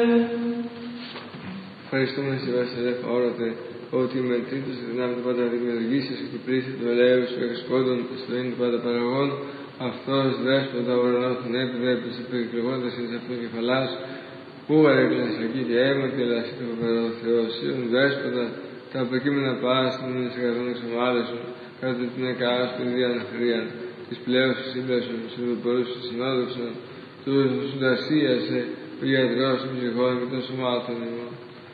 Ευχαριστούμε σε Βασιλεύ όρωτε, ότι με τρίτος δυνάμει του πάντα δημιουργήσεως και την πλήση του ελέους και εξκόντων στο είναι του πάντα παραγών, αυτός δέσποτα ουρανόθεν έπιδε περικλεγόντας εις αυτού κεφαλάς, που αρεκλασσακή και αίμα και λασί του Θεοσίων δέσποτα, τα αποκείμενα πάστη μην σε καθόν εξομάλεσον, κατά την εκάστον διαναχρίαν, της πλέωσης σύντασον, συνδοπορούσης συνόδευσον, του συντασίασε, ο γιατρός των ψυχών και των σωμάτων ημών.